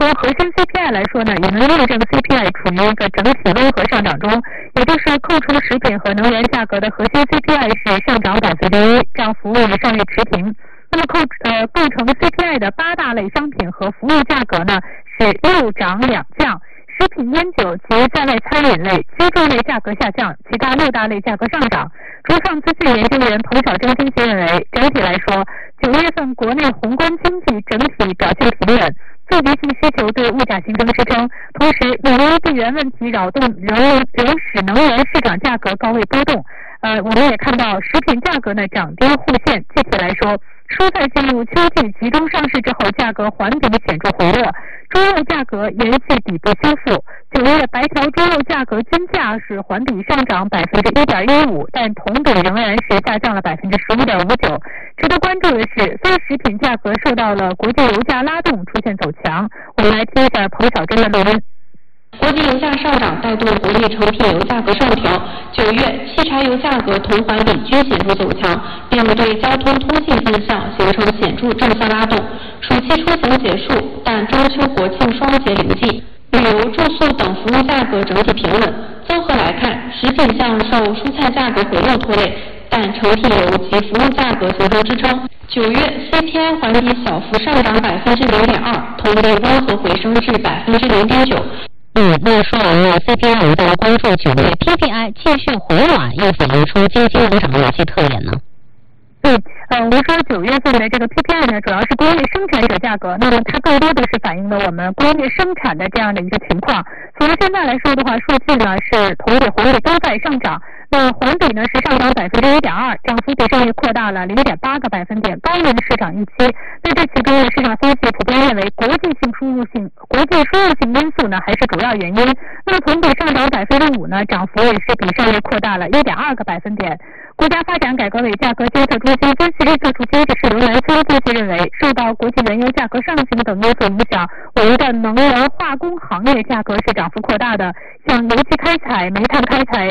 从核心 CPI 来说呢，也能认为这个 CPI 处于一个整体温和上涨中，也就是扣除食品和能源价格的核心 CPI 是上涨1%，占服务以上月持平。那么构成 CPI 的8大类商品和服务价格呢是6涨2降，食品、烟酒及在外餐饮类、居住类价格下降，其他6大类价格上涨。中上资讯研究员彭晓珍分析认为，整体来说，9月份国内宏观经济整体表现平稳，刺激性需求对物价形成支撑，同时美元地缘问题扰动仍使能源市场价格高位波动。我们也看到食品价格呢涨跌互现，具体来说，蔬菜进入秋季集中上市之后，价格环比显著回落，猪肉价格延续底部修复。9月白条猪肉价格均价是环比上涨1.15%，但同比仍然是下降了15.59%。值得关注的是，非食品价格受到了国际油价拉动，出现走强。我们来听一下彭晓珍的录音。 国际油价上涨带动国内成品油价格上调，9月汽柴油价格同环比均显著走强，并对交通通信分项形成显著正向拉动。暑期出行结束，但中秋国庆双节临近，旅游、住宿等服务价格整体平稳。综合来看，食品项受蔬菜价格回落拖累，但成品油及服务价格形成支撑。9月 CPI 环比小幅上涨0.2%，同比温和回升至0.9%。 那说完了 CPI， 我们再来关注9月 PPI 继续回暖，又反映出经济增长的哪些特点呢？ 我们说9月份的这个 PPI 呢，主要是工业生产者价格，那么它更多的是反映了我们工业生产的这样的一个情况。从现在来说的话，数据呢是同比、环比都在上涨。那环比呢是上涨1.2%，涨幅比上月扩大了0.8个百分点，高于市场预期。那这其中呢，市场分析普遍认为国际输入性因素呢还是主要原因。那么同比上涨5%呢，涨幅也是比上月扩大了1.2个百分点。国家发展改革委价格监测中心分析师特殊经济师刘兰秋分析认为，受到国际原油价格上行等因素影响，我们的能源化工行业价格是涨幅扩大的，像油气开采、煤炭开采、